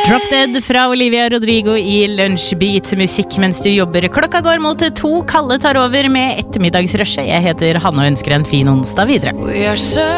Drop Dead fra Olivia Rodrigo I Lunsjbeat musikk mens du jobber. Klokka går mot 2, Kalle tar over med ettermiddagsrushet. Jeg heter Hanne og ønsker en fin onsdag videre.